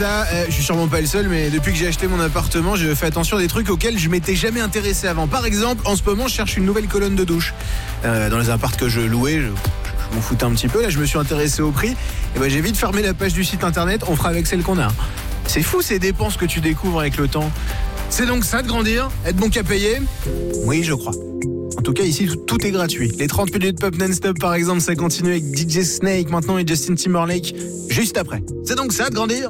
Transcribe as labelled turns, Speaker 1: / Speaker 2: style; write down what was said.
Speaker 1: Ça, je suis sûrement pas le seul, mais depuis que j'ai acheté mon appartement, je fais attention à des trucs auxquels je m'étais jamais intéressé avant. Par exemple, en ce moment, je cherche une nouvelle colonne de douche. Dans les apparts que je louais, je m'en foutais un petit peu. Là, je me suis intéressé au prix. Et ben, j'ai vite fermé la page du site internet. On fera avec celle qu'on a. C'est fou ces dépenses que tu découvres avec le temps. C'est donc ça de grandir, être bon qu'à payer ? Oui, je crois. En tout cas, ici, tout est gratuit. Les 30 minutes pop non-stop, par exemple, ça continue avec DJ Snake maintenant et Justin Timberlake juste après. C'est donc ça de grandir ?